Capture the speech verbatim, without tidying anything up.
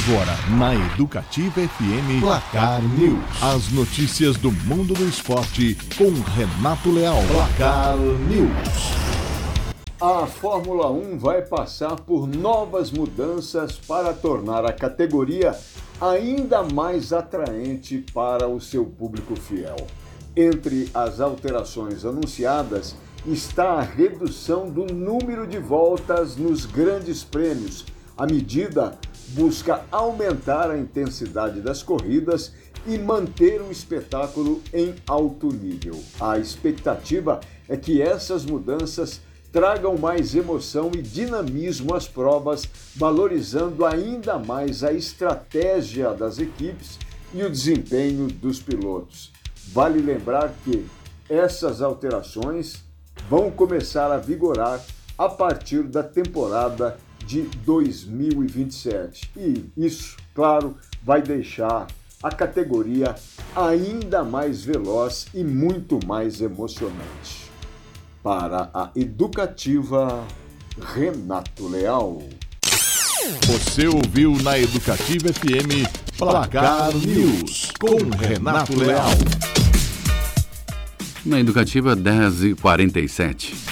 Agora, na Educativa F M, Placar News. As notícias do mundo do esporte com Renato Leal. Placar News. A Fórmula um vai passar por novas mudanças para tornar a categoria ainda mais atraente para o seu público fiel. Entre as alterações anunciadas está a redução do número de voltas nos grandes prêmios. A medida busca aumentar a intensidade das corridas e manter o espetáculo em alto nível. A expectativa é que essas mudanças tragam mais emoção e dinamismo às provas, valorizando ainda mais a estratégia das equipes e o desempenho dos pilotos. Vale lembrar que essas alterações vão começar a vigorar a partir da temporada de dois mil e vinte e sete. E isso, claro, vai deixar a categoria ainda mais veloz e muito mais emocionante. Para a Educativa, Renato Leal. Você ouviu na Educativa F M Placar News com Renato Leal. Na Educativa dez e quarenta e sete.